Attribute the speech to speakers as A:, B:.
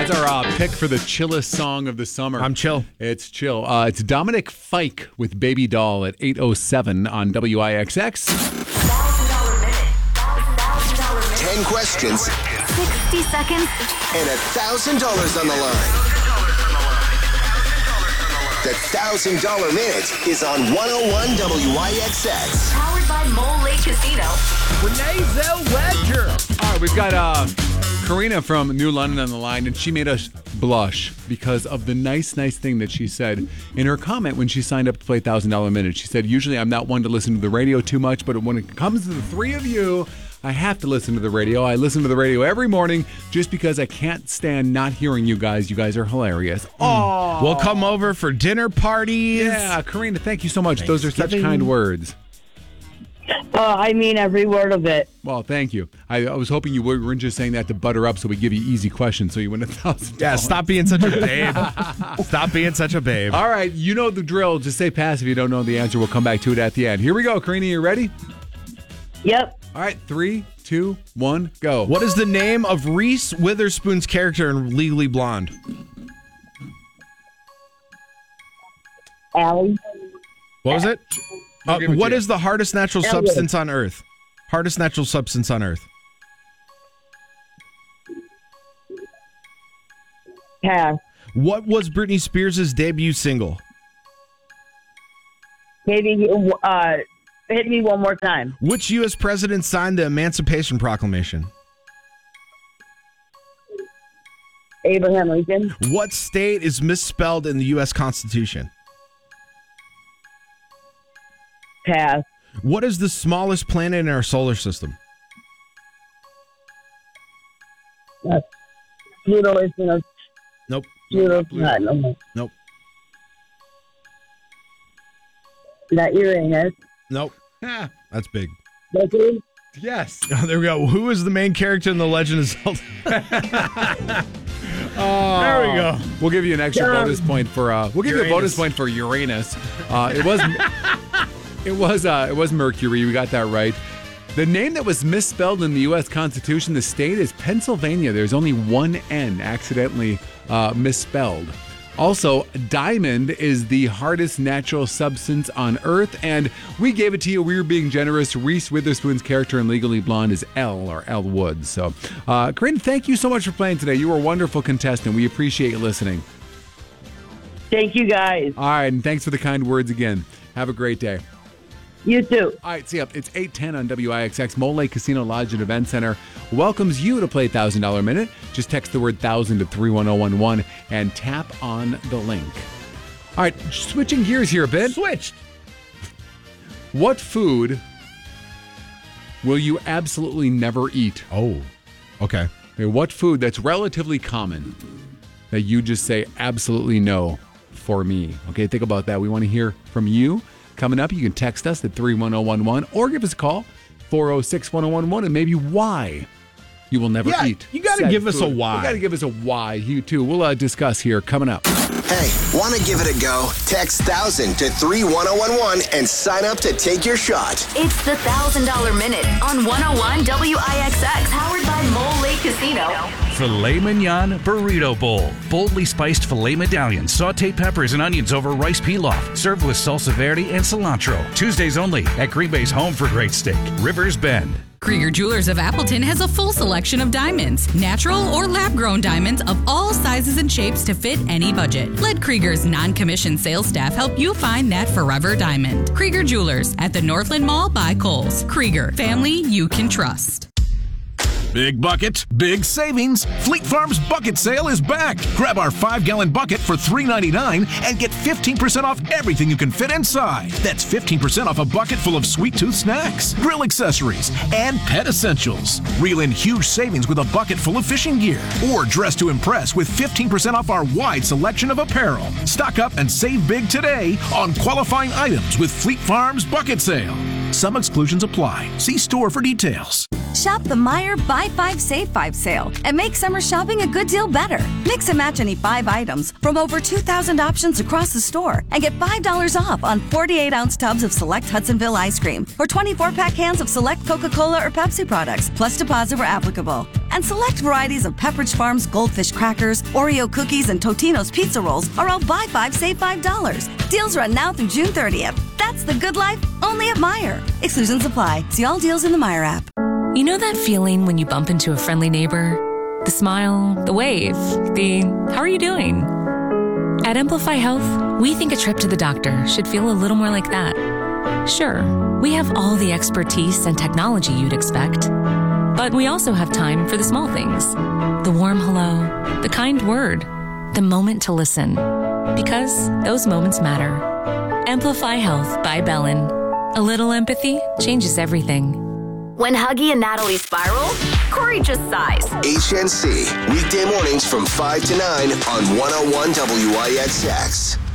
A: Here's our pick for the chillest song of the summer.
B: I'm chill.
A: It's chill. It's Dominic Fike with Baby Doll at 8:07 on WIXX.
C: $1,000 minute. $1,000 minute.
D: 10 questions
C: 60 seconds.
D: and $1,000 on the line. The $1,000 minute is on 101 WIXX.
C: Powered by Mole Lake Casino.
B: Renee Zellweger.
A: All right, we've got Karina from New London on the line, and she made us blush because of the nice thing that she said in her comment when she signed up to play $1,000 minute. She said, usually I'm not one to listen to the radio too much, but when it comes to the three of you, I have to listen to the radio. I listen to the radio every morning just because I can't stand not hearing you guys. You guys are hilarious. Oh,
B: We'll come over for dinner parties.
A: yeah, Karina, thank you so much. Those are such kind words.
E: I mean every word of it.
A: Well, thank you. I was hoping you weren't just saying that to butter up so we give you easy questions so you win $1,000.
B: Yeah, stop being such a babe. Stop being such a babe.
A: All right, you know the drill. Just say pass if you don't know the answer. We'll come back to it at the end. Here we go. Karina, you ready?
E: Yep.
A: All right, 3, 2, 1, go.
B: What is the name of Reese Witherspoon's character in Legally Blonde?
E: Allie.
B: What was it?
A: give it to
B: What
A: you.
B: is the hardest natural
E: Elliot.
B: substance on Earth? Hardest natural substance on Earth.
E: Pass.
B: What was Britney Spears' debut single?
E: Katie, hit me one more time.
B: Which U.S. president signed the Emancipation Proclamation?
E: Abraham Lincoln.
B: What state is misspelled in the U.S. Constitution?
E: Pass.
B: What is the smallest planet in our solar system?
E: Pluto is
B: Nope.
E: Pluto's not. No.
B: Nope.
E: Not Uranus.
B: Nope.
A: Ah,
B: That's big.
E: Mercury.
A: yes.
B: Oh, there we go. Who is the main character in The Legend of Zelda? There we go.
A: We'll give you an extra bonus point for. We'll give you a bonus
B: Uranus.
A: point for Uranus. It was. It was Mercury. We got that right. The name that was misspelled in the U.S. Constitution, the state, is Pennsylvania. There's only one N accidentally misspelled. Also, diamond is the hardest natural substance on Earth, and we gave it to you. We were being generous. Reese Witherspoon's character in Legally Blonde is Elle Woods. So, Karina, thank you so much for playing today. You were a wonderful contestant. We appreciate you listening.
E: Thank you, guys.
A: All right, and thanks for the kind words again. Have a great day.
E: You too.
A: All right, see ya. It's 8:10 on WIXX. Mole Lake Casino Lodge and Event Center welcomes you to play $1,000 minute. Just text the word 1,000 to 31011 and tap on the link. All right, switching gears here a bit.
B: Switched.
A: What food will you absolutely never eat?
B: Oh, okay.
A: Okay, what food that's relatively common that you just say absolutely no for me? Okay, think about that. We want to hear from you. Coming up, you can text us at 31011 or give us a call, 406-1011, and maybe why you will never eat.
B: You got to
A: said
B: give us a
A: food.
B: why.
A: You got to give us a why, you too. We'll discuss here coming up.
D: Hey, want to give it a go? Text 1,000 to 31011 and sign up to take your shot.
C: It's the $1,000 minute on 101 WIXX. Powered by Mole Lake Casino.
F: Filet Mignon Burrito Bowl. Boldly spiced filet medallions, sauteed peppers and onions over rice pilaf. Served with salsa verde and cilantro. Tuesdays only at Green Bay's home for great steak, Rivers Bend.
G: Krieger Jewelers of Appleton has a full selection of diamonds, natural or lab-grown diamonds of all sizes and shapes to fit any budget. Let Krieger's non-commissioned sales staff help you find that forever diamond. Krieger Jewelers at the Northland Mall by Kohl's. Krieger, family you can trust.
H: Big bucket, big savings. Fleet Farm's bucket sale is back. Grab our 5-gallon bucket for $3.99 and get 15% off everything you can fit inside. That's 15% off a bucket full of sweet tooth snacks, grill accessories, and pet essentials. Reel in huge savings with a bucket full of fishing gear. Or dress to impress with 15% off our wide selection of apparel. Stock up and save big today on qualifying items with Fleet Farm's bucket sale. Some exclusions apply. See store for details.
I: Shop the Meijer Buy 5 Save 5 sale and make summer shopping a good deal better. Mix and match any 5 items from over 2,000 options across the store and get $5 off on 48-ounce tubs of select Hudsonville ice cream or 24-pack cans of select Coca-Cola or Pepsi products, plus deposit where applicable. And select varieties of Pepperidge Farm's Goldfish crackers, Oreo cookies, and Totino's pizza rolls are all buy 5, save $5. Deals run now through June 30th. That's the good life, only at Meijer. Exclusions apply. See all deals in the Meijer app.
J: You know that feeling when you bump into a friendly neighbor? The smile, the wave, the how are you doing? At Amplify Health, we think a trip to the doctor should feel a little more like that. Sure, we have all the expertise and technology you'd expect, but we also have time for the small things. The warm hello, the kind word, the moment to listen. Because those moments matter. Amplify Health by Bellin. A little empathy changes everything.
C: When Huggy and Natalie spiral, Corey just sighs.
D: HNC, weekday mornings from 5 to 9 on 101 WIXX.